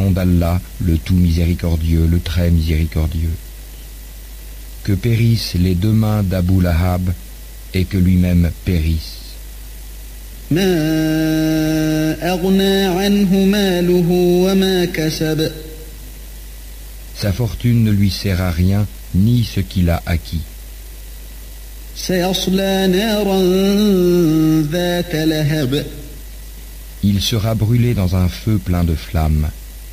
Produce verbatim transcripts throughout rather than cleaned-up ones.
nom d'Allah, le tout miséricordieux, le très miséricordieux. Que périssent les deux mains d'Abu Lahab et que lui-même périsse. ما أغنى عنه ماله وما كسب. Sa fortune ne lui sert à rien, ni ce qu'il a acquis. سيصلى نارا ذات لهب. Il sera brûlé dans un feu plein de flammes.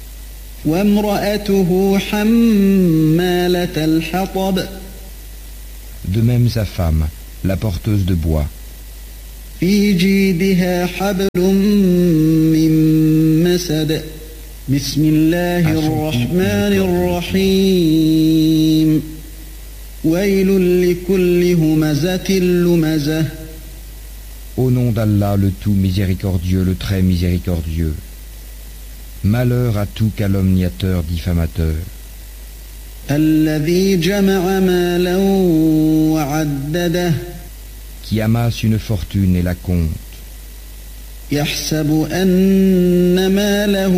وامرأته حمالة الحطب. De même sa femme, la porteuse de bois. في جيدها حبل من مسد. بسم الله الرحمن الرحيم. ويل لكل همزة لمزة. Au nom d'Allah, le tout miséricordieux, le très miséricordieux. Malheur à tout calomniateur diffamateur. الذي جمع مالا وعدده. Qui amasse une fortune et la compte. يحسب أن ماله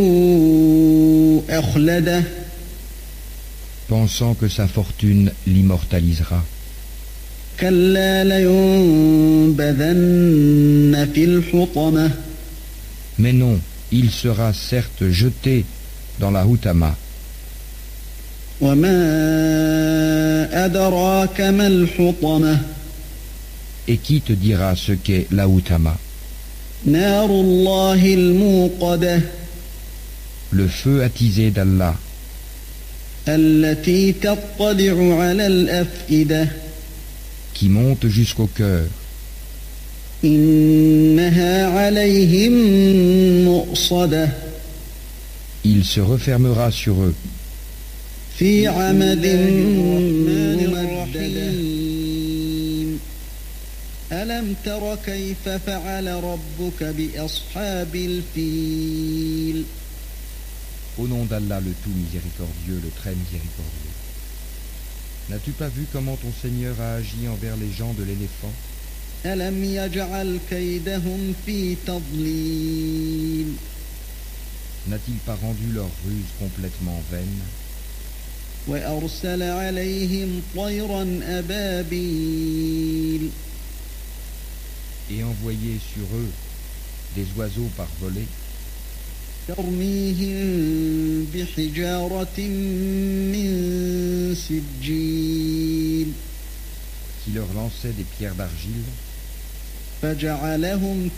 أخلده. Pensant que sa fortune l'immortalisera. كلا لينبذن في الحطمة. Mais non, il sera certes jeté dans la Houtama. وما أدراك ما الحطمة. Et qui te dira ce qu'est la Houtama? نار الله الموقدة. Le feu attisé d'Allah. التي تطلع على الأفئدة. Qui monte jusqu'au cœur. إنها عليهم مؤصدة. Il se refermera sur eux. في عمد ممددة. ألم تر كيف فعل ربك بأصحاب الفيل. Au nom d'Allah, le tout miséricordieux, le très miséricordieux. N'as-tu pas vu comment ton Seigneur a agi envers les gens de l'éléphant? ألم يجعل كيدهم في تضليل. N'a-t-il pas rendu leur ruse complètement vaine? وأرسل عليهم طيرا أبابيل. Et envoyé sur eux des oiseaux par volée. ترميهم بحجارة من سجيل. Qui leur lançait des pierres d'argile. فجعلهم